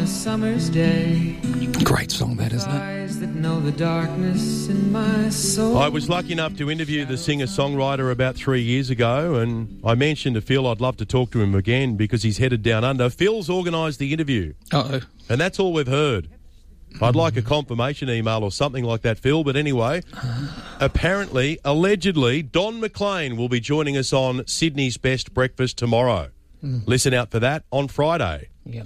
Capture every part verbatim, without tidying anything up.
summer's day. Great song that, isn't it? Eyes that know the darkness in my soul. I was lucky enough to interview the singer-songwriter about three years ago, and I mentioned to Phil I'd love to talk to him again because he's headed down under. Phil's organised the interview. Uh-oh. And that's all we've heard. I'd like a confirmation email or something like that, Phil. But anyway, apparently, allegedly, Don McLean will be joining us on Sydney's Best Breakfast tomorrow. Mm. Listen out for that on Friday. Yeah.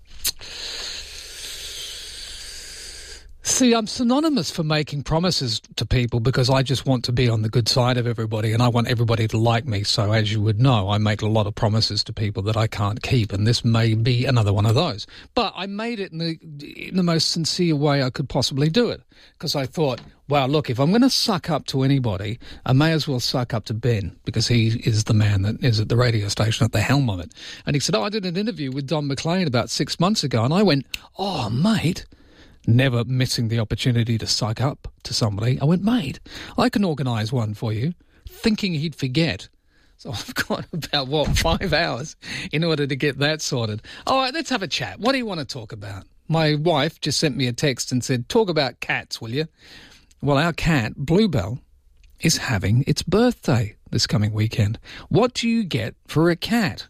See, I'm synonymous for making promises to people because I just want to be on the good side of everybody and I want everybody to like me. So as you would know, I make a lot of promises to people that I can't keep, and this may be another one of those. But I made it in the, in the most sincere way I could possibly do it because I thought, wow, look, if I'm going to suck up to anybody, I may as well suck up to Ben because he is the man that is at the radio station at the helm of it. And he said, oh, I did an interview with Don McLean about six months ago. And I went, oh, mate... Never missing the opportunity to suck up to somebody. I went, mate, I can organise one for you, thinking he'd forget. So I've got about, what, five hours in order to get that sorted. All right, let's have a chat. What do you want to talk about? My wife just sent me a text and said, talk about cats, will you? Well, our cat, Bluebell, is having its birthday this coming weekend. What do you get for a cat?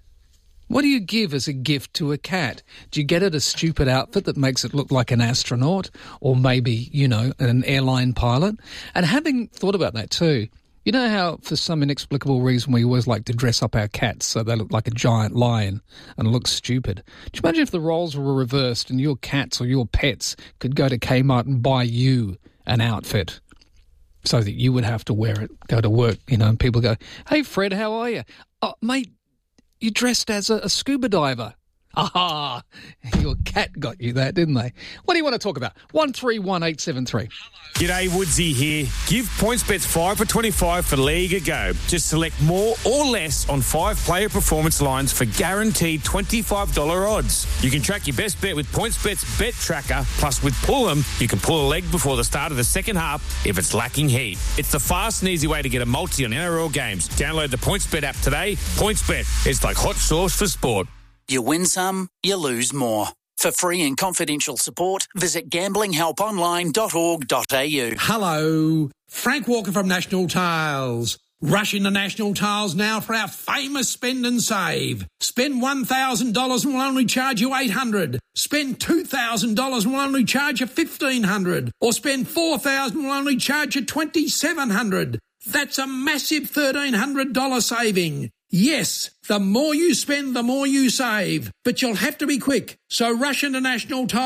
What do you give as a gift to a cat? Do you get it a stupid outfit that makes it look like an astronaut or maybe, you know, an airline pilot? And having thought about that too, you know how for some inexplicable reason we always like to dress up our cats so they look like a giant lion and look stupid? Do you imagine if the roles were reversed and your cats or your pets could go to Kmart and buy you an outfit so that you would have to wear it, go to work, you know, and people go, hey, Fred, how are you? Oh, mate, you dressed as a, a scuba diver. Aha! Your cat got you that, didn't they? What do you want to talk about? one three one eight seven three. G'day, Woodsy here. Give PointsBets five for twenty-five for League a go. Just select more or less on five player performance lines for guaranteed twenty-five dollars odds. You can track your best bet with PointsBet's Bet Tracker. Plus, with Pull 'em, you can pull a leg before the start of the second half if it's lacking heat. It's the fast and easy way to get a multi on N R L games. Download the PointsBet app today. PointsBet, it's like hot sauce for sport. You win some, you lose more. For free and confidential support, visit gambling help online dot org dot a u. Hello, Frank Walker from National Tiles. Rush into National Tiles now for our famous spend and save. Spend one thousand dollars and we'll only charge you eight hundred dollars. Spend two thousand dollars and we'll only charge you fifteen hundred dollars. Or spend four thousand dollars and we'll only charge you twenty-seven hundred dollars. That's a massive thirteen hundred dollars saving. Yes, the more you spend, the more you save. But you'll have to be quick. So rush into National Tiles.